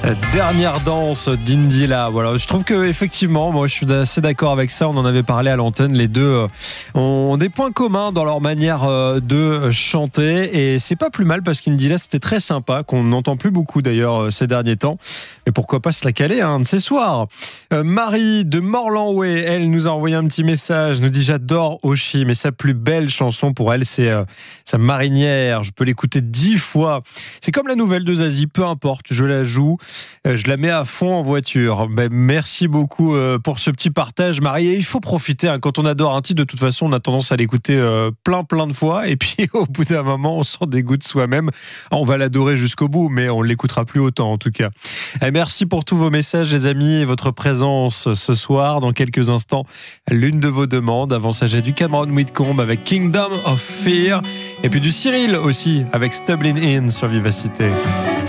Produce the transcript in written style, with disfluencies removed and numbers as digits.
Dernière danse d'Indila. Voilà, je trouve que effectivement, moi je suis assez d'accord avec ça. On en avait parlé à l'antenne. Les deux ont des points communs dans leur manière de chanter et c'est pas plus mal parce qu'Indila c'était très sympa, qu'on n'entend plus beaucoup d'ailleurs ces derniers temps. Et pourquoi pas se la caler un de ces soirs. Marie de Morlanway, elle nous a envoyé un petit message. Nous dit j'adore Oshi, mais sa plus belle chanson pour elle c'est sa marinière. Je peux l'écouter 10 fois. C'est comme la nouvelle de Zazie, peu importe, je la joue. Je la mets à fond en voiture. Merci beaucoup pour ce petit partage, Marie. Et il faut profiter. Quand on adore un titre, de toute façon, on a tendance à l'écouter plein de fois. Et puis, au bout d'un moment, on s'en dégoûte soi-même. On va l'adorer jusqu'au bout, mais on ne l'écoutera plus autant, en tout cas. Et merci pour tous vos messages, les amis, et votre présence ce soir. Dans quelques instants, l'une de vos demandes. Avant ça, j'ai du Cameron Whitcomb avec Kingdom of Fear. Et puis du Cyril aussi, avec Stumbling In sur Vivacité.